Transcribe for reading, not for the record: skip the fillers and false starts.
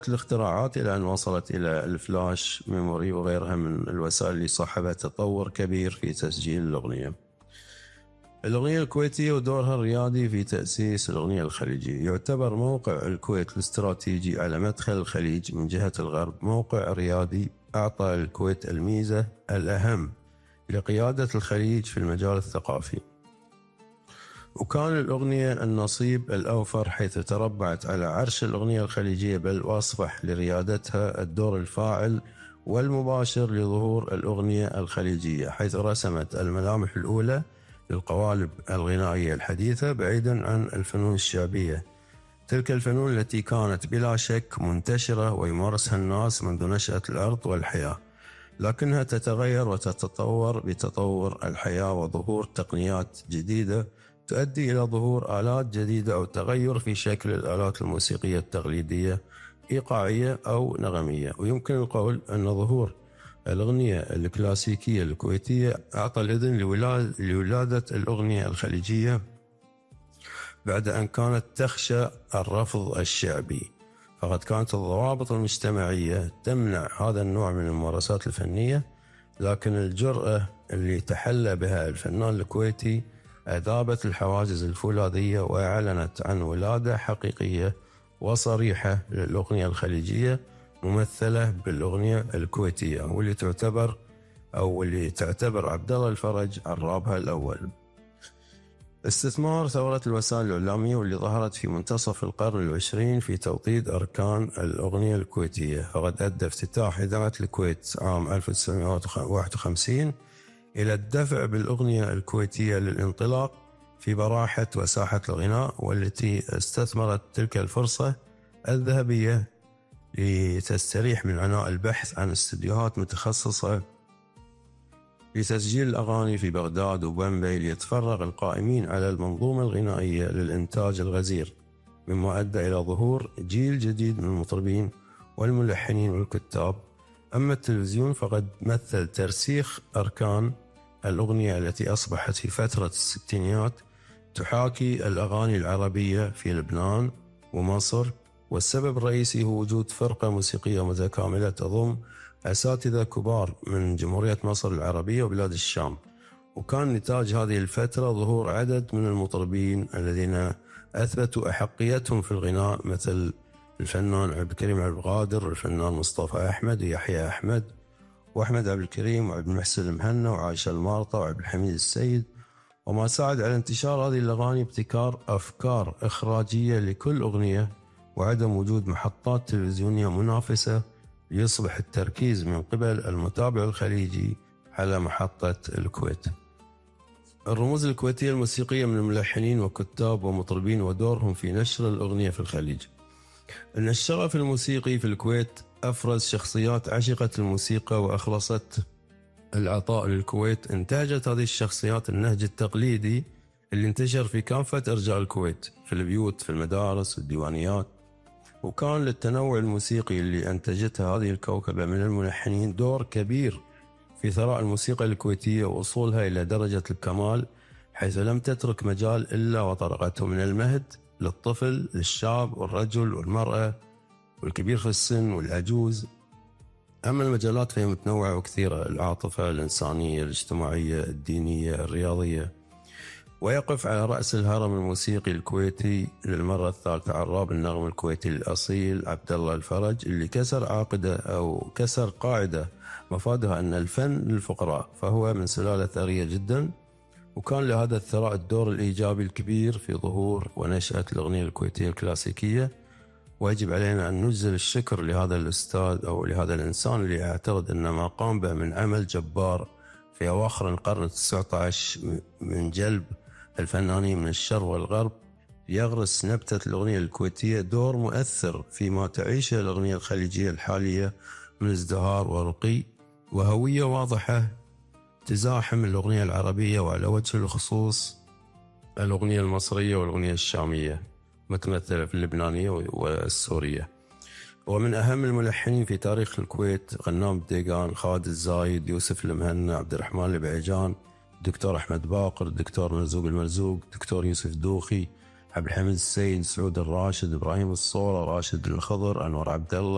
الاختراعات إلى أن وصلت إلى الفلاش ميموري وغيرها من الوسائل اللي صاحبها تطور كبير في تسجيل الأغنية. الأغنية الكويتية ودورها الريادي في تأسيس الأغنية الخليجية. يعتبر موقع الكويت الاستراتيجي على مدخل الخليج من جهة الغرب موقع ريادي أعطى الكويت الميزة الأهم لقيادة الخليج في المجال الثقافي، وكان الأغنية النصيب الأوفر حيث تربعت على عرش الأغنية الخليجية، بل وأصبح لريادتها الدور الفاعل والمباشر لظهور الأغنية الخليجية، حيث رسمت الملامح الأولى للقوالب الغنائية الحديثة بعيدا عن الفنون الشعبية، تلك الفنون التي كانت بلا شك منتشرة ويمارسها الناس منذ نشأة الأرض والحياة، لكنها تتغير وتتطور بتطور الحياة وظهور تقنيات جديدة تؤدي إلى ظهور آلات جديدة أو تغير في شكل الآلات الموسيقية التقليدية إيقاعية أو نغمية. ويمكن القول أن ظهور الأغنية الكلاسيكية الكويتية أعطى الإذن لولادة الأغنية الخليجية بعد أن كانت تخشى الرفض الشعبي، فقد كانت الضوابط المجتمعية تمنع هذا النوع من الممارسات الفنية، لكن الجرأة اللي تحلى بها الفنان الكويتي أذابت الحواجز الفولاذية وأعلنت عن ولادة حقيقية وصريحة للأغنية الخليجية ممثلة بالأغنية الكويتية، واللي تعتبر عبد الله الفرج عرابها الأول. استثمار ثورة الوسائل الإعلامية واللي ظهرت في منتصف القرن العشرين في توطيد أركان الأغنية الكويتية، فقد أدى افتتاح إذاعة الكويت عام 1951 إلى الدفع بالأغنية الكويتية للانطلاق في براحة وساحة الغناء، والتي استثمرت تلك الفرصة الذهبية لتستريح من عناء البحث عن استديوهات متخصصة لتسجيل الأغاني في بغداد وبمبي، ليتفرغ القائمين على المنظومة الغنائية للإنتاج الغزير، مما أدى إلى ظهور جيل جديد من المطربين والملحنين والكتاب. أما التلفزيون فقد مثل ترسيخ أركان الأغنية التي أصبحت في فترة الستينيات تحاكي الأغاني العربية في لبنان ومصر، والسبب الرئيسي هو وجود فرقة موسيقية متكاملة تضم أساتذة كبار من جمهورية مصر العربية وبلاد الشام. وكان نتاج هذه الفترة ظهور عدد من المطربين الذين أثبتوا أحقيتهم في الغناء، مثل الفنان عبد الكريم عبد القادر والفنان مصطفى أحمد ويحيى أحمد وأحمد عبد الكريم وعبد المحسن المهنا وعائشة المارطة وعبد الحميد السيد، وما ساعد على انتشار هذه الأغاني ابتكار أفكار إخراجية لكل أغنية وعدم وجود محطات تلفزيونية منافسة، ليصبح التركيز من قبل المتابع الخليجي على محطة الكويت. الرموز الكويتية الموسيقية من ملحنين وكتاب ومطربين ودورهم في نشر الأغنية في الخليج. أن الشغف الموسيقي في الكويت أفرز شخصيات عشقت الموسيقى وأخلصت العطاء للكويت. انتهجت هذه الشخصيات النهج التقليدي اللي انتشر في كافة أرجاء الكويت، في البيوت، في المدارس، الديوانيات، وكان للتنوع الموسيقي اللي أنتجتها هذه الكوكبة من الملحنين دور كبير في ثراء الموسيقى الكويتية ووصولها إلى درجة الكمال، حيث لم تترك مجال إلا وطرقته، من المهد للطفل للشاب والرجل والمرأة والكبير في السن والعجوز. أما المجالات فهي متنوعة وكثيرة: العاطفة، الإنسانية، الاجتماعية، الدينية، الرياضية. ويقف على رأس الهرم الموسيقي الكويتي للمرة الثالثة عراب النغم الكويتي الأصيل عبد الله الفرج، اللي كسر قاعدة مفادها أن الفن للفقراء، فهو من سلالة ثرية جدا، وكان لهذا الثراء الدور الإيجابي الكبير في ظهور ونشأة الأغنية الكويتية الكلاسيكية. ويجب علينا أن نجزل الشكر لهذا الأستاذ أو لهذا الإنسان اللي أعتقد أن ما قام به من عمل جبار في أواخر القرن 19 من جلب الفنانين من الشرق والغرب، يغرس نبتة الأغنية الكويتية دور مؤثر فيما تعيشه الأغنية الخليجية الحالية من ازدهار ورقي وهوية واضحة تزاحم الأغنية العربية، وعلى وجه الخصوص الأغنية المصرية والأغنية الشامية متمثلة في اللبنانية والسورية. ومن أهم الملحنين في تاريخ الكويت غنام الديقان، خالد الزايد، يوسف المهنا، عبد الرحمن البعيجان، دكتور أحمد باقر، دكتور مرزوق المرزوق، دكتور يوسف دوخي، عبد الحميد السيد، سعود الراشد، إبراهيم الصورة، راشد الخضر، أنور عبد الله.